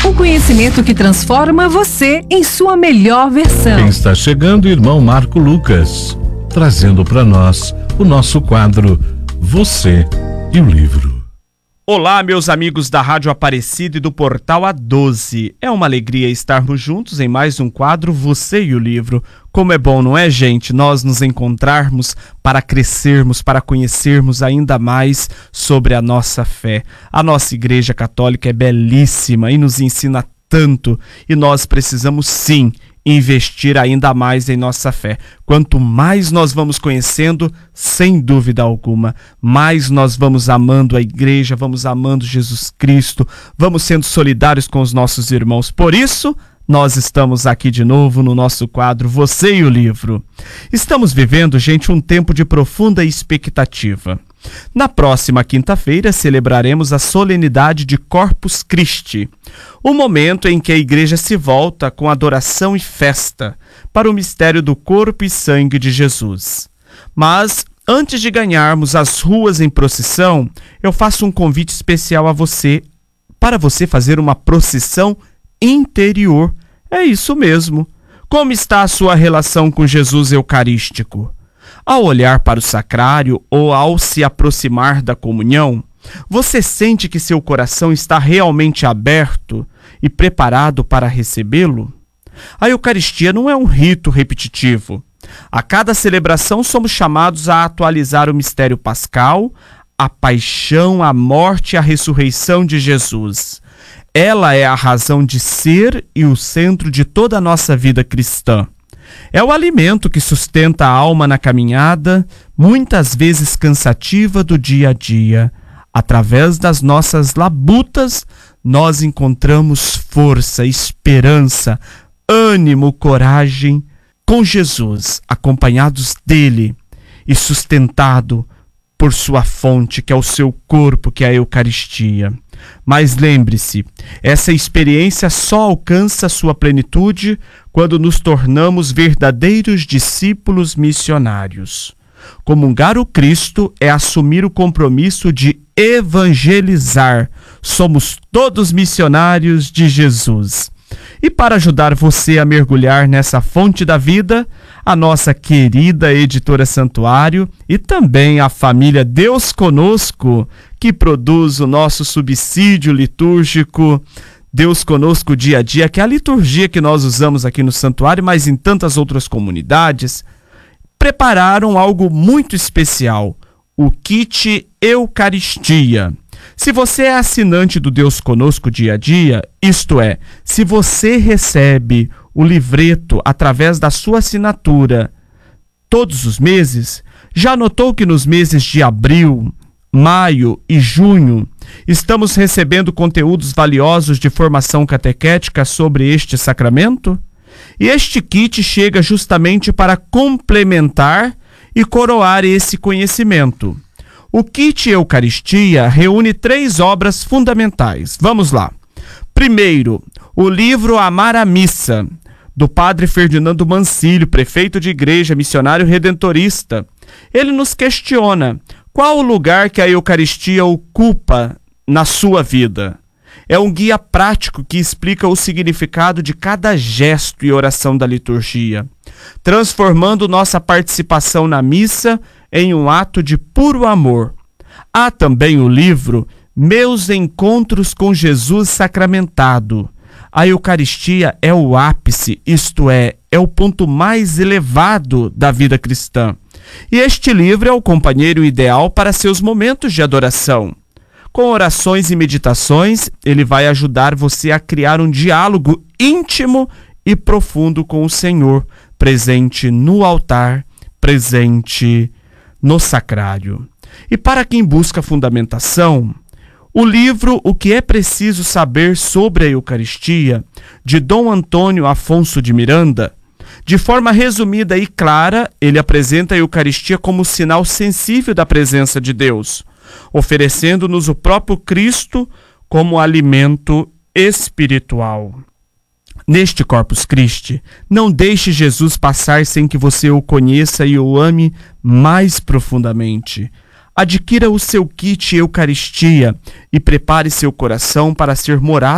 Um conhecimento que transforma você em sua melhor versão. Quem está chegando, irmão Marco Lucas, trazendo para nós o nosso quadro Você e o Livro. Olá, meus amigos da Rádio Aparecida e do Portal A12. É uma alegria estarmos juntos em mais um quadro Você e o Livro. Como é bom, não é, gente? Nós nos encontrarmos para crescermos, para conhecermos ainda mais sobre a nossa fé. A nossa Igreja Católica é belíssima e nos ensina tanto. E nós precisamos, sim, investir ainda mais em nossa fé. Quanto mais nós vamos conhecendo, sem dúvida alguma, mais nós vamos amando a igreja, vamos amando Jesus Cristo, vamos sendo solidários com os nossos irmãos. Por isso, nós estamos aqui de novo no nosso quadro Você e o Livro. Estamos vivendo, gente, um tempo de profunda expectativa. Na próxima quinta-feira celebraremos a solenidade de Corpus Christi, o momento em que a igreja se volta com adoração e festa para o mistério do corpo e sangue de Jesus. Mas, antes de ganharmos as ruas em procissão, eu faço um convite especial a você, para você fazer uma procissão interior. É isso mesmo. Como está a sua relação com Jesus Eucarístico? Ao olhar para o sacrário ou ao se aproximar da comunhão, você sente que seu coração está realmente aberto e preparado para recebê-lo? A Eucaristia não é um rito repetitivo. A cada celebração somos chamados a atualizar o mistério pascal, a paixão, a morte e a ressurreição de Jesus. Ela é a razão de ser e o centro de toda a nossa vida cristã. É o alimento que sustenta a alma na caminhada, muitas vezes cansativa do dia a dia. Através das nossas labutas, nós encontramos força, esperança, ânimo, coragem com Jesus, acompanhados dele e sustentado por sua fonte, que é o seu corpo, que é a Eucaristia. Mas lembre-se, essa experiência só alcança sua plenitude quando nos tornamos verdadeiros discípulos missionários. Comungar o Cristo é assumir o compromisso de evangelizar. Somos todos missionários de Jesus. E para ajudar você a mergulhar nessa fonte da vida, a nossa querida Editora Santuário e também a família Deus Conosco, que produz o nosso subsídio litúrgico Deus Conosco Dia a Dia, que é a liturgia que nós usamos aqui no Santuário, mas em tantas outras comunidades, prepararam algo muito especial, o kit Eucaristia. Se você é assinante do Deus Conosco Dia a Dia, isto é, se você recebe o livreto através da sua assinatura todos os meses, já notou que nos meses de abril, maio e junho estamos recebendo conteúdos valiosos de formação catequética sobre este sacramento? E este kit chega justamente para complementar e coroar esse conhecimento. O kit Eucaristia reúne 3 obras fundamentais. Vamos lá. Primeiro, o livro Amar a Missa, do padre Ferdinando Mancilio, prefeito de igreja, missionário redentorista. Ele nos questiona: qual o lugar que a Eucaristia ocupa na sua vida? É um guia prático que explica o significado de cada gesto e oração da liturgia, transformando nossa participação na missa em um ato de puro amor. Há também o livro Meus Encontros com Jesus Sacramentado. A Eucaristia é o ápice, isto é o ponto mais elevado da vida cristã. E este livro é o companheiro ideal para seus momentos de adoração. Com orações e meditações, ele vai ajudar você a criar um diálogo íntimo e profundo com o Senhor, presente no altar, presente no sacrário. E para quem busca fundamentação, o livro O que é preciso saber sobre a Eucaristia, de Dom Antônio Afonso de Miranda, de forma resumida e clara, ele apresenta a Eucaristia como sinal sensível da presença de Deus, oferecendo-nos o próprio Cristo como alimento espiritual. Neste Corpus Christi, não deixe Jesus passar sem que você o conheça e o ame mais profundamente. Adquira o seu kit Eucaristia e prepare seu coração para ser morada